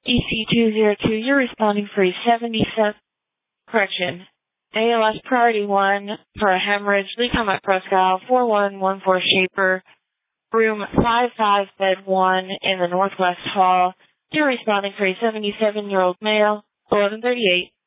EC202, you're responding for a 77, correction, ALS priority 1 for a hemorrhage, lead time at Presque Isle, 4114 Shaper, room 55, bed 1 in the Northwest Hall. You're responding for a 77-year-old male, 1138.